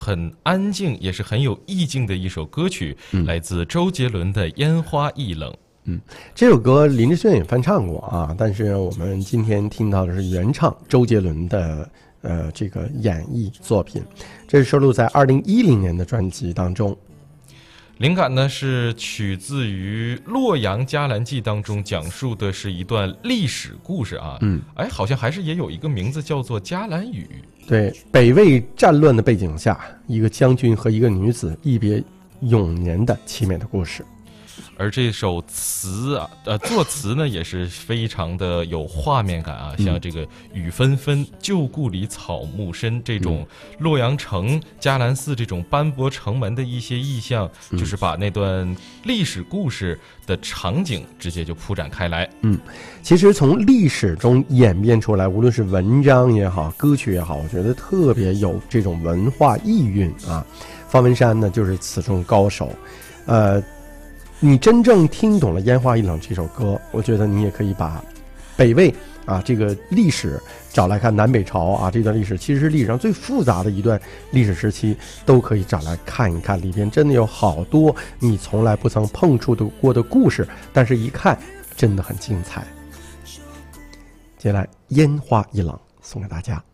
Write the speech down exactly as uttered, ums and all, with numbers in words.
很安静，也是很有意境的一首歌曲， 嗯、 来自周杰伦的《烟花易冷》。 嗯，这首歌林志炫也翻唱过啊，但是我们今天听到的是原唱周杰伦的呃这个演绎作品，这是收录在二零一零年的专辑当中。 灵感呢是取自于《洛阳伽蓝记》当中，讲述的是一段历史故事啊。 嗯， 哎，好像还是也有一个名字叫做伽蓝雨。 对，北魏战乱的背景下，一个将军和一个女子一别永年的凄美的故事。 而这首词啊，呃，作词呢也是非常的有画面感啊， 嗯、 像这个雨纷纷，旧故里草木深，这种洛阳城、伽蓝寺这种斑驳城门的一些意象， 嗯、 就是把那段历史故事的场景直接就铺展开来。 嗯，其实从历史中演变出来，无论是文章也好，歌曲也好，我觉得特别有这种文化意蕴啊。方文山呢，就是此中高手，呃。你真正听懂了《烟花易冷》这首歌，我觉得你也可以把北魏啊这个历史找来看，南北朝啊这段历史其实是历史上最复杂的一段历史时期，都可以找来看一看，里边真的有好多你从来不曾碰触的过的故事，但是一看真的很精彩。接下来《烟花易冷》送给大家。